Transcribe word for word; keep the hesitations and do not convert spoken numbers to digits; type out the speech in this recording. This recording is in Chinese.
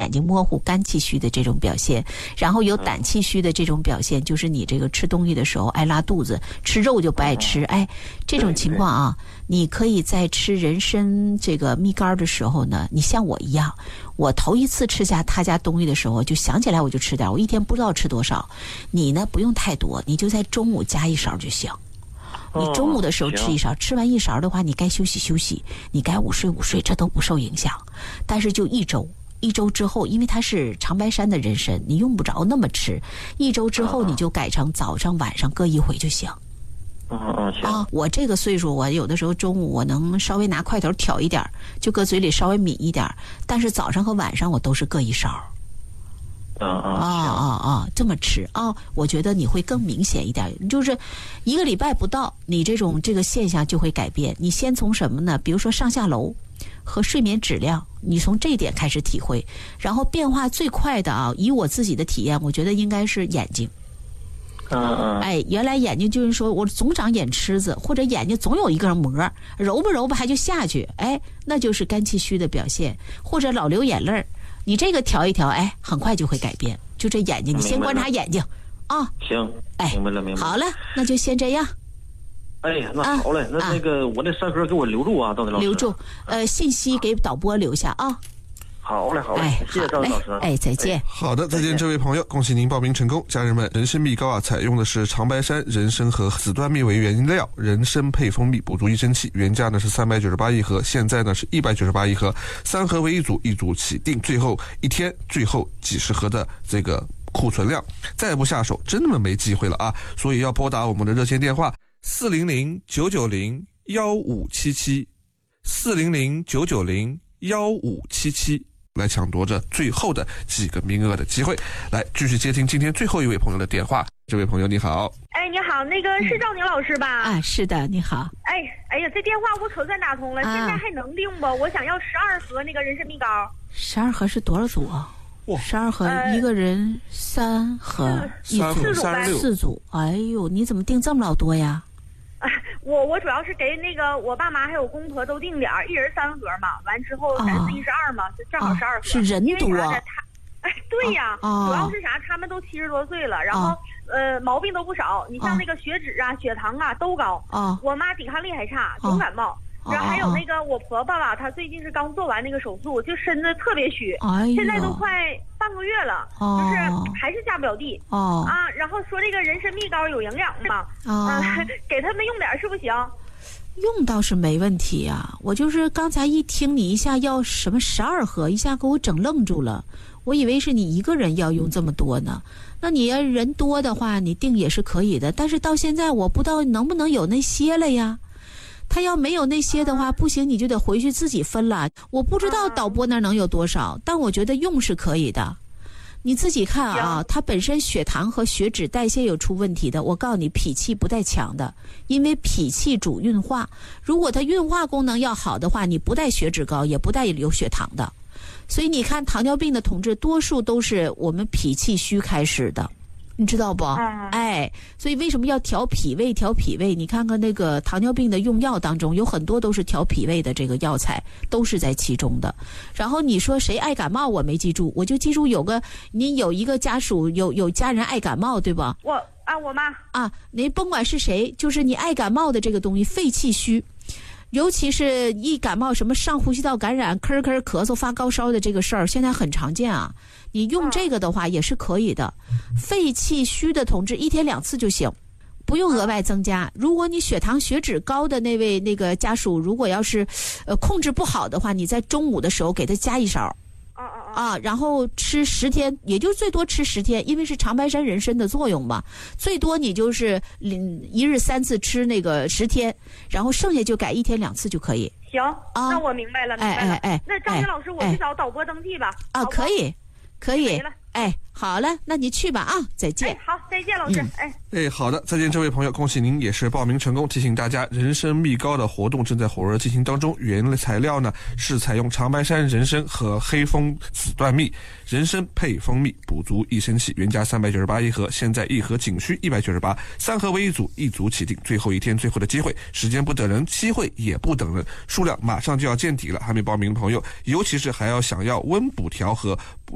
眼睛模糊肝气虚的这种表现，然后有胆气虚的这种表现，就是你这个吃东西的时候爱拉肚子，吃肉就不爱吃。哎，这种情况啊，你可以在吃人参这个蜜柑的时候呢，你像我一样，我头一次吃下他家东西的时候就想起来我就吃点，我一天不知道吃多少。你呢不用太多，你就在中午加一勺就行。你中午的时候吃一勺，吃完一勺的话，你该休息休息，你该午睡午睡，这都不受影响。但是就一周，一周之后，因为它是长白山的人参，你用不着那么吃。一周之后，你就改成早上晚上各一回就行。 嗯嗯行啊，我这个岁数，我有的时候中午我能稍微拿筷头挑一点，就搁嘴里稍微抿一点，但是早上和晚上我都是各一勺。 啊啊啊啊！这么吃啊，我觉得你会更明显一点。就是一个礼拜不到，你这种这个现象就会改变。你先从什么呢？比如说上下楼和睡眠质量，你从这一点开始体会。然后变化最快的啊，以我自己的体验，我觉得应该是眼睛。 嗯嗯。 哎，原来眼睛就是说我总长眼吃子，或者眼睛总有一根膜，揉吧揉吧还就下去，哎，那就是肝气虚的表现，或者老流眼泪儿。你这个调一调，哎，很快就会改变。就这眼睛，你先观察眼睛啊。 行， 哎， 明白了，明白了。 好了，那就先这样。 哎呀，那好嘞，啊、那那个、啊、我那三盒给我留住啊，赵林老师。 留住，呃，信息给导播留下啊。 好嘞，好嘞， 哎、 谢谢赵林老师。 哎，再见。哎、 好的，再见，这位朋友，恭喜您报名成功。家人们，人参蜜膏啊，采用的是长白山人参和紫段蜜为原料，人参配蜂蜜，补足益生气。原价呢是三百九十八一盒，现在呢是一百九十八一盒，三盒为一组，一组起订，最后一天，最后几十盒的这个库存量，再不下手，真的没机会了啊！所以要拨打我们的热线电话四零零九九零幺五七七，四零零九九零幺五七七。来抢夺着最后的几个名额的机会，来继续接听今天最后一位朋友的电话。这位朋友你好。 哎，你好，那个是赵宁老师吧？ 啊，是的，你好。 哎，哎呀，这电话我可算打通了，啊、现在还能订不？我想要十二盒那个人参蜜膏。 十二盒是多少组啊？十二盒、呃、一个人三盒，一组四组四组。哎呦，你怎么订这么老多呀？ 啊、我我主要是给那个我爸妈还有公婆都订点儿，一人三盒嘛，完之后三四一十二嘛，就正好十二盒。 是人多。 他，哎，对呀、 啊， 主要是啥？他们都七十多岁了，然后、啊、呃毛病都不少。你像那个血脂啊、血糖啊都高。啊，我妈抵抗力还差，总感冒。啊、然后还有那个我婆婆吧，她最近是刚做完那个手术，就身子特别虚， 哎、 现在都快半个月了， 哦、 就是还是下不了地。 哦啊，然后说这个人参蜜膏有营养嘛，啊，给他们用点是不行？ 用倒是没问题啊，我就是刚才一听你一下要什么十二盒，一下给我整愣住了，我以为是你一个人要用这么多呢。那你要人多的话，你订也是可以的，但是到现在我不知道能不能有那些了呀。他要没有那些的话，不行，你就得回去自己分了。我不知道导播那能有多少，但我觉得用是可以的。你自己看啊，他本身血糖和血脂代谢有出问题的，我告诉你，脾气不带强的，因为脾气主运化。如果他运化功能要好的话，你不带血脂高，也不带有血糖的。所以你看，糖尿病的同志多数都是我们脾气虚开始的。你知道不？ 嗯、 哎，所以为什么要调脾胃？调脾胃，你看看那个糖尿病的用药当中，有很多都是调脾胃的这个药材，都是在其中的。然后你说谁爱感冒，我没记住，我就记住有个你有一个家属有有家人爱感冒，对吧？ 我啊，我妈啊，你甭管是谁，就是你爱感冒的这个东西，肺气虚。尤其是一感冒什么上呼吸道感染咳咳咳嗽发高烧的这个事儿现在很常见啊，你用这个的话也是可以的。肺气虚的同志一天两次就行，不用额外增加。如果你血糖血脂高的那位那个家属，如果要是呃控制不好的话，你在中午的时候给他加一勺啊，然后吃十天，也就最多吃十天，因为是长白山人参的作用嘛，最多你就是一日三次吃那个十天，然后剩下就改一天两次就可以。 行，啊、那我明白了，明白了。 哎哎哎， 那张云老师，我去找导播登记吧。 啊，可以，可以。哎，好了，那你去吧啊，再见。 哎，好，再见，老师。嗯、哎， 哎，好的，再见，这位朋友，恭喜您也是报名成功。提醒大家，人参蜜膏的活动正在火热进行当中。原材料呢是采用长白山人参和黑蜂紫段蜜，人参配蜂蜜，补足益生气。原价三百九十八一盒，现在一盒仅需一百九十八，三盒为一组，一组起订。最后一天，最后的机会，时间不等人，机会也不等人，数量马上就要见底了。还没报名的朋友，尤其是还要想要温补调和